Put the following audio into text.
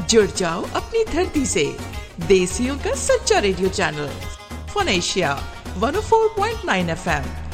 जुड़ जाओ अपनी धरती से। देसियों का सच्चा radio channel, fun Asia 104.9 FM।